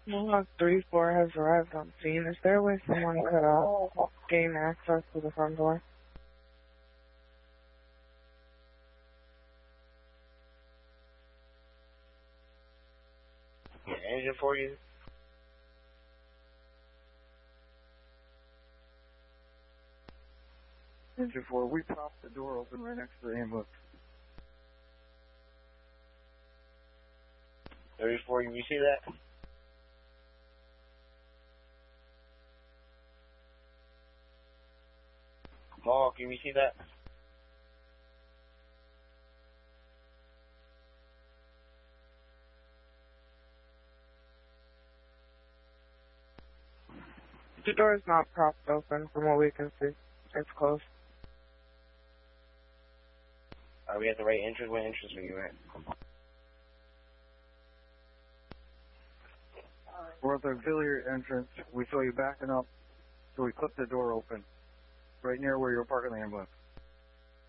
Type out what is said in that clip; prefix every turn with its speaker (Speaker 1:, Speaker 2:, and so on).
Speaker 1: Well, 3-4 has arrived on scene. Is there a way someone could gain access to the front door?
Speaker 2: Yeah, engine for you.
Speaker 3: Engine 4, we popped the door open right next to the ambulance.
Speaker 2: 34, you see that? Hawk, can you see that?
Speaker 1: The door is not propped open from what we can see. It's closed.
Speaker 2: Are we at the right entrance? What entrance are you at?
Speaker 3: We're at the auxiliary entrance. We saw you backing up, so we clipped the door open. Right near where you were parking the ambulance.